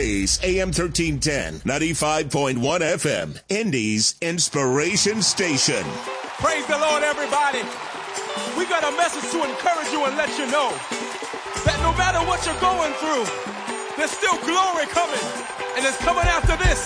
Blaze, AM 1310, 95.1 FM, Indy's Inspiration Station. Praise the Lord, everybody. We got a message to encourage you and let you know that no matter what you're going through, there's still glory coming, and it's coming after this.